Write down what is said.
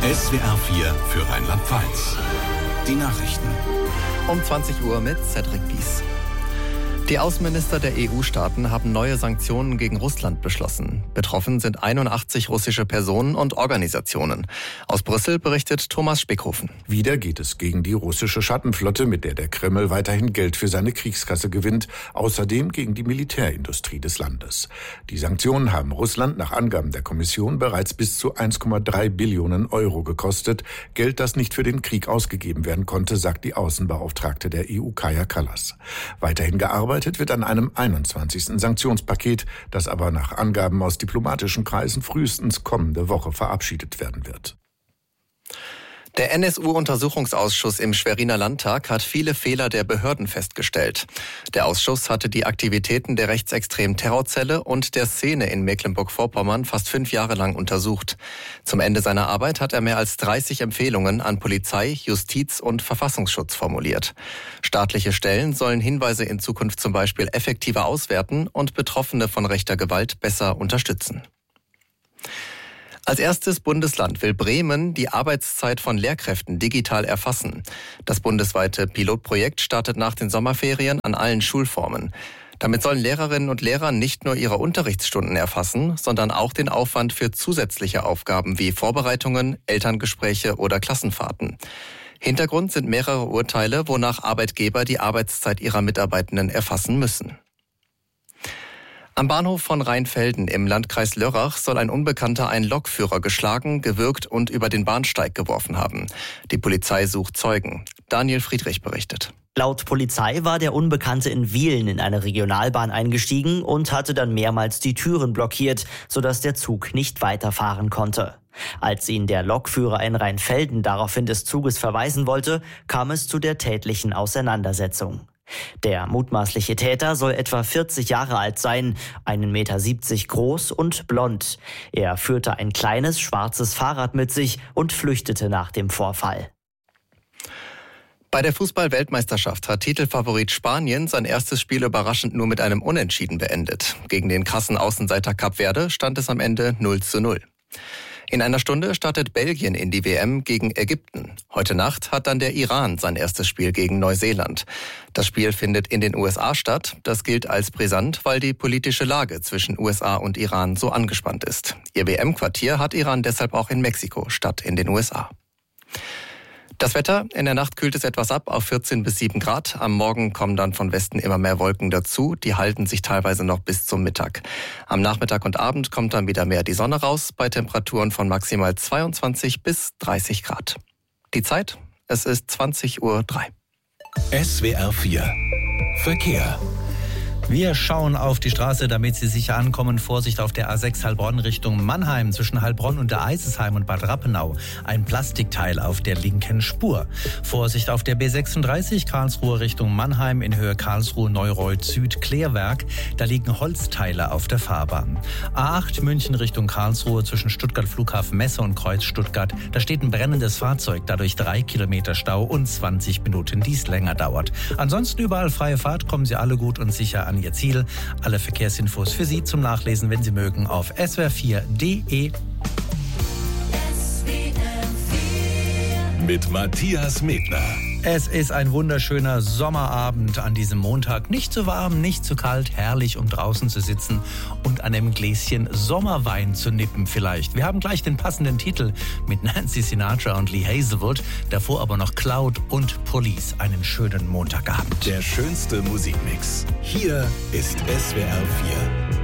SWR 4 für Rheinland-Pfalz. Die Nachrichten. Um 20 Uhr mit Cedric Bies. Die Außenminister der EU-Staaten haben neue Sanktionen gegen Russland beschlossen. Betroffen sind 81 russische Personen und Organisationen. Aus Brüssel berichtet Thomas Spickhofen. Wieder geht es gegen die russische Schattenflotte, mit der Kreml weiterhin Geld für seine Kriegskasse gewinnt. Außerdem gegen die Militärindustrie des Landes. Die Sanktionen haben Russland nach Angaben der Kommission bereits bis zu 1,3 Billionen Euro gekostet. Geld, das nicht für den Krieg ausgegeben werden konnte, sagt die Außenbeauftragte der EU, Kaja Kallas. Weiterhin gearbeitet wird an einem 21. Sanktionspaket, das aber nach Angaben aus diplomatischen Kreisen frühestens kommende Woche verabschiedet werden wird. Der NSU-Untersuchungsausschuss im Schweriner Landtag hat viele Fehler der Behörden festgestellt. Der Ausschuss hatte die Aktivitäten der rechtsextremen Terrorzelle und der Szene in Mecklenburg-Vorpommern fast 5 Jahre lang untersucht. Zum Ende seiner Arbeit hat er mehr als 30 Empfehlungen an Polizei, Justiz und Verfassungsschutz formuliert. Staatliche Stellen sollen Hinweise in Zukunft zum Beispiel effektiver auswerten und Betroffene von rechter Gewalt besser unterstützen. Als erstes Bundesland will Bremen die Arbeitszeit von Lehrkräften digital erfassen. Das bundesweite Pilotprojekt startet nach den Sommerferien an allen Schulformen. Damit sollen Lehrerinnen und Lehrer nicht nur ihre Unterrichtsstunden erfassen, sondern auch den Aufwand für zusätzliche Aufgaben wie Vorbereitungen, Elterngespräche oder Klassenfahrten. Hintergrund sind mehrere Urteile, wonach Arbeitgeber die Arbeitszeit ihrer Mitarbeitenden erfassen müssen. Am Bahnhof von Rheinfelden im Landkreis Lörrach soll ein Unbekannter einen Lokführer geschlagen, gewürgt und über den Bahnsteig geworfen haben. Die Polizei sucht Zeugen. Daniel Friedrich berichtet. Laut Polizei war der Unbekannte in Wiehlen in eine Regionalbahn eingestiegen und hatte dann mehrmals die Türen blockiert, sodass der Zug nicht weiterfahren konnte. Als ihn der Lokführer in Rheinfelden daraufhin des Zuges verweisen wollte, kam es zu der tätlichen Auseinandersetzung. Der mutmaßliche Täter soll etwa 40 Jahre alt sein, 1,70 Meter groß und blond. Er führte ein kleines schwarzes Fahrrad mit sich und flüchtete nach dem Vorfall. Bei der Fußball-Weltmeisterschaft hat Titelfavorit Spanien sein erstes Spiel überraschend nur mit einem Unentschieden beendet. Gegen den krassen Außenseiter Kap Verde stand es am Ende 0:0. In einer Stunde startet Belgien in die WM gegen Ägypten. Heute Nacht hat dann der Iran sein erstes Spiel gegen Neuseeland. Das Spiel findet in den USA statt. Das gilt als brisant, weil die politische Lage zwischen USA und Iran so angespannt ist. Ihr WM-Quartier hat Iran deshalb auch in Mexiko statt in den USA. Das Wetter: In der Nacht kühlt es etwas ab auf 14 bis 7 Grad. Am Morgen kommen dann von Westen immer mehr Wolken dazu. Die halten sich teilweise noch bis zum Mittag. Am Nachmittag und Abend kommt dann wieder mehr die Sonne raus, bei Temperaturen von maximal 22 bis 30 Grad. Die Zeit: Es ist 20:03 Uhr. SWR 4 Verkehr. Wir schauen auf die Straße, damit Sie sicher ankommen. Vorsicht auf der A6 Heilbronn Richtung Mannheim zwischen Heilbronn und der Eisesheim und Bad Rappenau. Ein Plastikteil auf der linken Spur. Vorsicht auf der B36 Karlsruhe Richtung Mannheim in Höhe Karlsruhe-Neureuth Süd Klärwerk. Da liegen Holzteile auf der Fahrbahn. A8 München Richtung Karlsruhe zwischen Stuttgart Flughafen Messe und Kreuz Stuttgart. Da steht ein brennendes Fahrzeug, dadurch 3 Kilometer Stau und 20 Minuten, dies länger dauert. Ansonsten überall freie Fahrt, kommen Sie alle gut und sicher an Ihr Ziel. Alle Verkehrsinfos für Sie zum Nachlesen, wenn Sie mögen, auf swr4.de. Mit Matthias Medner. Es ist ein wunderschöner Sommerabend an diesem Montag. Nicht zu warm, nicht zu kalt, herrlich, um draußen zu sitzen und an einem Gläschen Sommerwein zu nippen vielleicht. Wir haben gleich den passenden Titel mit Nancy Sinatra und Lee Hazelwood. Davor aber noch Cloud und Police. Einen schönen Montagabend. Der schönste Musikmix. Hier ist SWR 4.